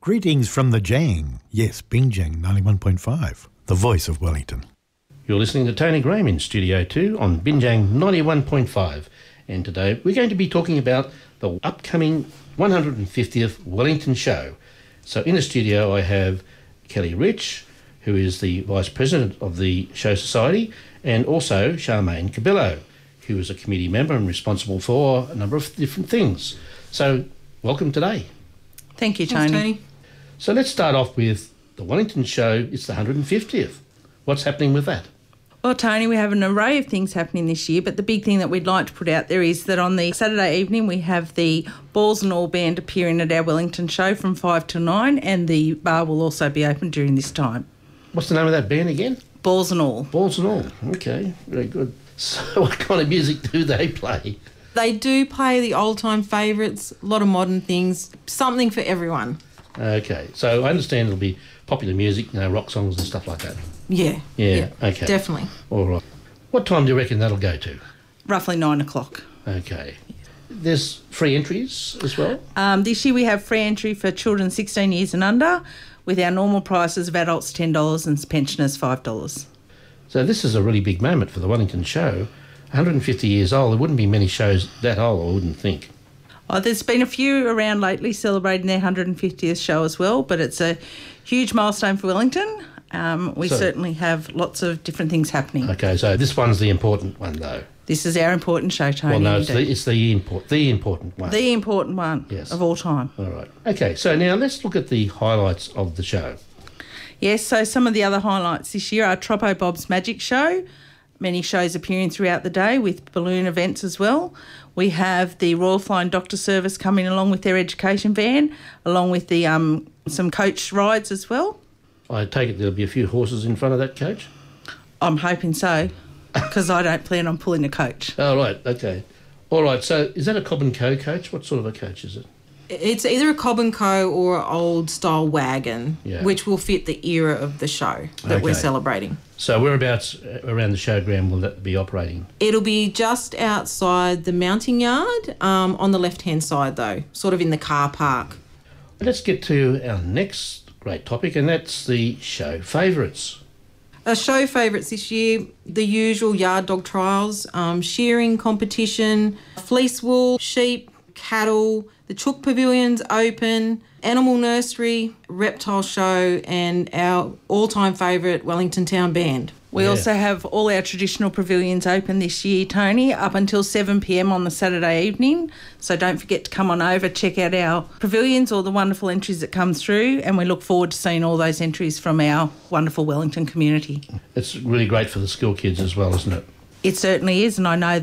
Greetings from the Jang. Yes, Binjang 91.5, the voice of Wellington. You're listening to Tony Graham in Studio 2 on Binjang 91.5. And today we're going to be talking about the upcoming 150th Wellington show. So in the studio I have Kelly Rich, who is the Vice President of the Show Society, and also Charmaine Cabillo, who is a committee member and responsible for a number of different things. So welcome today. Thank you, Tony. Thanks, Tony. So let's start off with the Wellington show. It's the 150th. What's happening with that? Well, Tony, we have an array of things happening this year, but the big thing that we'd like to put out there is that on the Saturday evening we have the Balls and All Band appearing at our Wellington show from 5 till 9, and the bar will also be open during this time. What's the name of that band again? Balls and All. Balls and All. Okay, very good. So what kind of music do they play? They do play the old-time favourites, a lot of modern things, something for everyone. Okay, so I understand it'll be popular music, rock songs and stuff like that. Yeah. Okay. Definitely. All right. What time do you reckon that'll go to? Roughly 9 o'clock. Okay. There's free entries as well? This year we have free entry for children 16 years and under, with our normal prices of adults $10 and pensioners $5. So this is a really big moment for the Wellington show. 150 years old, there wouldn't be many shows that old, I wouldn't think. Oh, there's been a few around lately celebrating their 150th show as well, but it's a huge milestone for Wellington. We certainly have lots of different things happening. Okay, so this one's the important one, though. This is our important show, Tony. Well, no, it's the important one. The important one of all time. All right. Okay, so now let's look at the highlights of the show. Yes, so some of the other highlights this year are Troppo Bob's Magic Show, many shows appearing throughout the day with balloon events as well. We have the Royal Flying Doctor Service coming along with their education van, along with the some coach rides as well. I take it there'll be a few horses in front of that coach? I'm hoping so, because I don't plan on pulling a coach. Oh, right, okay. All right, so is that a Cobb & Co coach? What sort of a coach is it? It's either a Cobb & Co or an old-style wagon, Yeah. which will fit the era of the show that we're celebrating. So whereabouts around the showground will that be operating? It'll be just outside the mounting yard, on the left-hand side, though, sort of in the car park. Let's get to our next great topic, and that's the show favourites. Show favourites this year, the usual yard dog trials, shearing competition, fleece wool, sheep, cattle, the Chook Pavilion's open, animal nursery, reptile show, and our all-time favourite Wellington Town Band. We also have all our traditional pavilions open this year, Tony, up until 7 p.m. on the Saturday evening. So don't forget to come on over, check out our pavilions, all the wonderful entries that come through, and we look forward to seeing all those entries from our wonderful Wellington community. It's really great for the school kids as well, isn't it? It certainly is, and I know